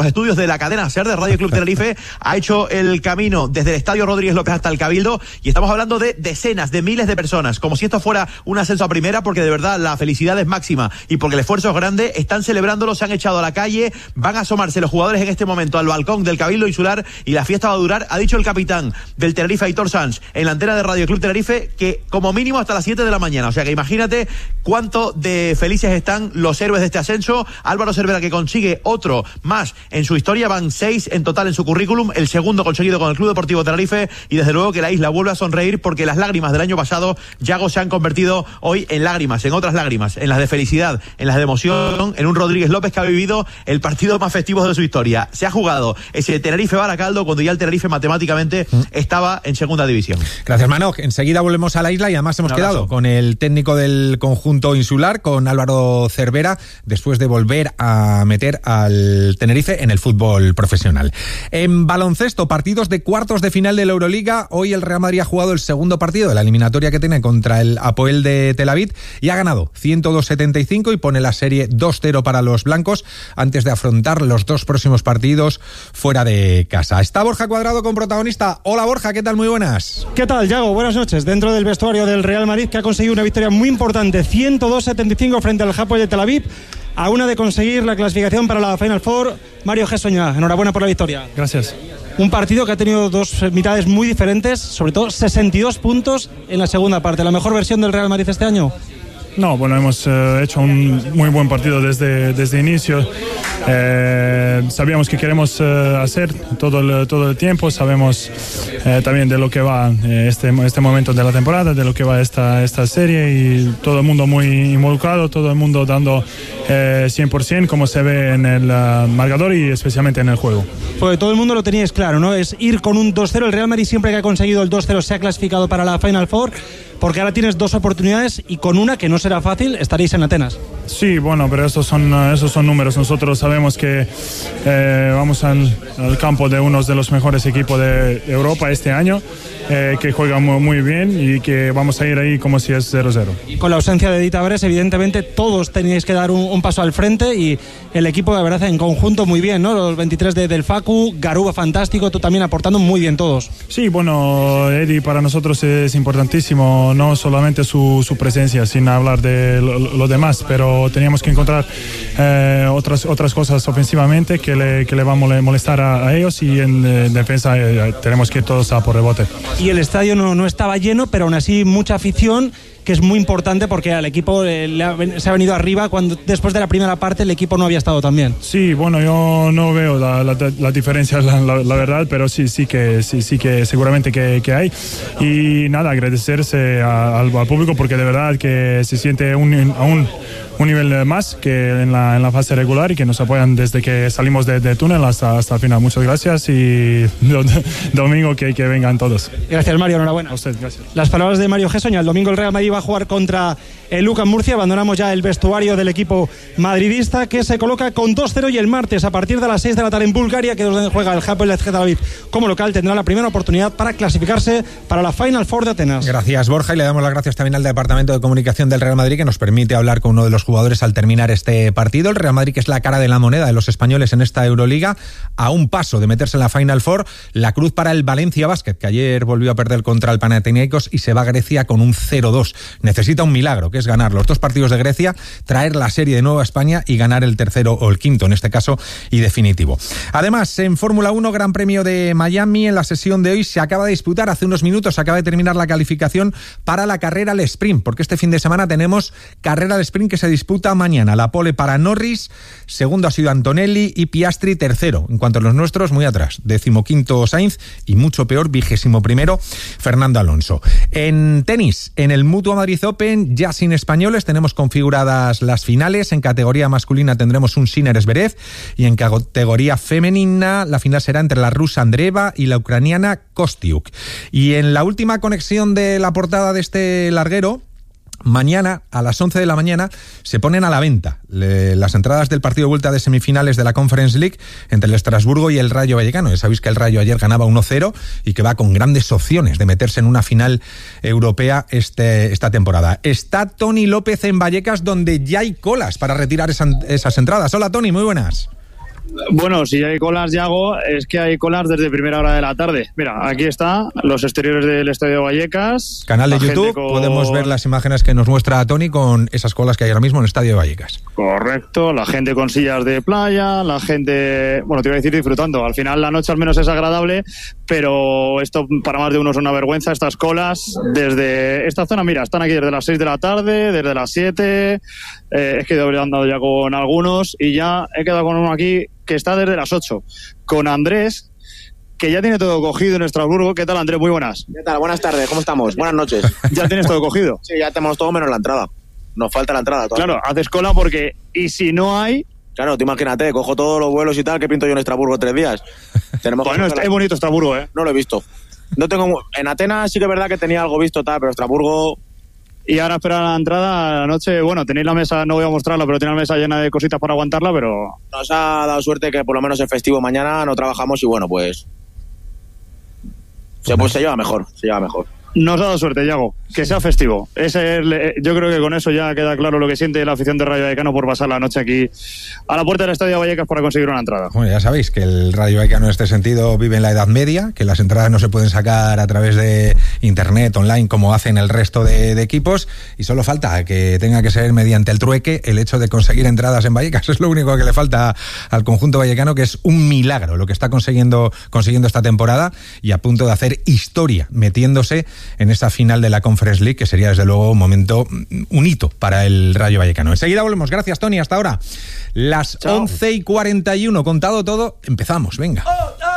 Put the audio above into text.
estudios de la cadena SER de Radio Club Tenerife, ha hecho el camino desde el Estadio Rodríguez López hasta el Cabildo, y estamos hablando de decenas de miles de personas, como si esto fuera un ascenso a primera, porque de verdad la felicidad es máxima y porque el esfuerzo es grande. Están celebrándolo, se han echado a la calle, van a asomarse los jugadores en este momento al balcón del Cabildo Insular, y la fiesta va a durar, ha dicho el capitán del Tenerife, Aitor Sanz, en la antena de Radio Club Tenerife, que como mínimo hasta las 7 de la mañana. O sea que imagínate cuánto de felices están los héroes de este ascenso. Álvaro Cervera, que consigue otro más en su historia, van 6 en total en su currículum, el segundo conseguido con el Club Deportivo Tenerife, y desde luego que la isla vuelve a sonreír, porque las lágrimas del año pasado, Yago, se han convertido hoy en lágrimas, en otras lágrimas, en las de felicidad, en las de emoción, en un Rodríguez López que ha vivido el partido más festivo de su historia. Se ha jugado ese Tenerife-Baracaldo cuando ya el Tenerife matemáticamente estaba en segunda división. Gracias, Manoj. Enseguida volvemos a la isla, y además hemos quedado con el técnico del conjunto insular, con Álvaro Cervera, después de volver a meter al Tenerife en el fútbol profesional. En baloncesto, partidos de cuartos de final de la Euroliga. Hoy el Real Madrid ha jugado el segundo partido de la eliminatoria que tiene contra el Hapoel de Tel Aviv y ha ganado 102-75 y pone la serie 2-0 para los blancos antes de afrontar los dos próximos partidos fuera de casa. Está Borja Cuadrado con protagonista. Hola Borja, ¿qué tal? Muy buenas. ¿Qué tal, Yago? Buenas noches. Dentro del vestuario del Real Madrid, que ha conseguido una victoria muy importante, 102-75 frente al Hapoel de Tel Aviv, a una de conseguir la clasificación para la Final Four. Mario Gessoña, enhorabuena por la victoria. Gracias. Un partido que ha tenido dos mitades muy diferentes, sobre todo 62 puntos en la segunda parte. ¿La mejor versión del Real Madrid este año? No, bueno, hemos hecho un muy buen partido desde inicio. Sabíamos que queremos hacer todo el tiempo. Sabemos también de lo que va este momento de la temporada, de lo que va esta serie, y todo el mundo muy involucrado, todo el mundo dando 100%, como se ve en el marcador y especialmente en el juego. Pues todo el mundo lo teníais claro, ¿no? Es ir con un 2-0. El Real Madrid, siempre que ha conseguido el 2-0, se ha clasificado para la Final Four, porque ahora tienes dos oportunidades, y con una, que no será fácil, estaréis en Atenas. Sí, bueno, pero esos son números. Nosotros sabemos que vamos al campo de uno de los mejores equipos de Europa este año, que juega muy bien, y que vamos a ir ahí como si es 0-0. Con la ausencia de Edith Tavares, evidentemente todos teníais que dar un paso al frente, y el equipo de verdad en conjunto muy bien, ¿no? Los 23 del Facu, Garuba fantástico, tú también aportando muy bien todos. Sí, bueno, Eddie para nosotros es importantísimo, no solamente su presencia, sin hablar de lo demás, pero teníamos que encontrar otras cosas ofensivamente que le van a molestar a ellos, y en defensa tenemos que ir todos a por rebote. Y el estadio no estaba lleno, pero aún así mucha afición, que es muy importante, porque al equipo se ha venido arriba cuando después de la primera parte el equipo no había estado tan bien. Sí, bueno, yo no veo la diferencia, la verdad, pero sí que seguramente que hay. Y nada, agradecerse al público, porque de verdad que se siente un nivel más que en la fase regular, y que nos apoyan desde que salimos de túnel hasta el final. Muchas gracias, y domingo que vengan todos. Gracias, Mario, enhorabuena. A usted, gracias. Las palabras de Mario Gessoña. El domingo el Real Madrid va a jugar contra el UCAM Murcia. Abandonamos ya el vestuario del equipo madridista, que se coloca con 2-0, y el martes a partir de las 6 de la tarde en Bulgaria, que es donde juega el Hapoel de Tel Aviv como local, tendrá la primera oportunidad para clasificarse para la Final Four de Atenas. Gracias, Borja, y le damos las gracias también al Departamento de Comunicación del Real Madrid, que nos permite hablar con uno de los jugadores al terminar este partido. El Real Madrid, que es la cara de la moneda de los españoles en esta Euroliga, a un paso de meterse en la Final Four. La cruz para el Valencia Basket, que ayer volvió a perder contra el Panathinaikos y se va a Grecia con un 0-2. Necesita un milagro, que es ganar los dos partidos de Grecia, traer la serie de nuevo a España y ganar el tercero o el quinto, en este caso, y definitivo. Además, en Fórmula 1, Gran Premio de Miami, en la sesión de hoy se acaba de disputar, hace unos minutos acaba de terminar la calificación para la carrera al sprint, porque este fin de semana tenemos carrera al sprint que se disputa mañana. La pole para Norris, segundo ha sido Antonelli, y Piastri tercero. En cuanto a los nuestros, muy atrás, 15º Sainz, y mucho peor, 21º Fernando Alonso. En tenis, en el Mutua Madrid Open, ya sin españoles, tenemos configuradas las finales. En categoría masculina tendremos un Sinner Zverev, y en categoría femenina la final será entre la rusa Andreeva y la ucraniana Kostiuk. Y en la última conexión de la portada de este larguero, mañana a las 11 de la mañana se ponen a la venta las entradas del partido de vuelta de semifinales de la Conference League entre el Estrasburgo y el Rayo Vallecano. Ya sabéis que el Rayo ayer ganaba 1-0 y que va con grandes opciones de meterse en una final europea esta temporada. Está Tony López en Vallecas, donde ya hay colas para retirar esas entradas. Hola, Tony, muy buenas. Bueno, si hay colas, Yago, es que hay colas desde primera hora de la tarde. Mira, aquí está los exteriores del Estadio Vallecas. Canal de YouTube, podemos ver las imágenes que nos muestra Tony con esas colas que hay ahora mismo en el Estadio de Vallecas. Correcto, la gente con sillas de playa, la gente, bueno, te iba a decir disfrutando. Al final la noche al menos es agradable, pero esto para más de uno es una vergüenza, estas colas desde esta zona, mira, están aquí desde las 6 de la tarde, desde las 7, es que he andado ya con algunos y ya he quedado con uno aquí que está desde las 8, con Andrés, que ya tiene todo cogido en Estrasburgo. ¿Qué tal, Andrés? Muy buenas. ¿Qué tal? Buenas tardes, ¿cómo estamos? Buenas noches. ¿Ya tienes todo cogido? Sí, ya tenemos todo menos la entrada. Nos falta la entrada todavía. Claro, haces cola porque, y si no hay... Claro, tú imagínate, cojo todos los vuelos y tal, que pinto yo en Estrasburgo 3 días. Bueno, es bonito Estrasburgo, ¿eh? No lo he visto. No tengo... En Atenas sí que es verdad que tenía algo visto, tal, pero Estrasburgo... Y ahora esperar la entrada, anoche, bueno, tenéis la mesa, no voy a mostrarla, pero tenéis la mesa llena de cositas para aguantarla, pero... Nos ha dado suerte que por lo menos es festivo mañana, no trabajamos y bueno, pues... Se lleva mejor, Nos ha dado suerte, Yago, que sea festivo. Yo creo que con eso ya queda claro lo que siente la afición de Rayo Vallecano por pasar la noche aquí a la puerta del Estadio Vallecas para conseguir una entrada. Bueno, ya sabéis que el Rayo Vallecano en este sentido vive en la Edad Media, que las entradas no se pueden sacar a través de internet, online, como hacen el resto de equipos, y solo falta que tenga que ser mediante el trueque el hecho de conseguir entradas en Vallecas. Es lo único que le falta al conjunto vallecano, que es un milagro lo que está consiguiendo esta temporada y a punto de hacer historia, metiéndose en esta final de la Conference League, que sería desde luego un hito para el Rayo Vallecano. Enseguida volvemos. Gracias, Tony. Hasta ahora. Las 11:41. Contado todo, empezamos. Venga.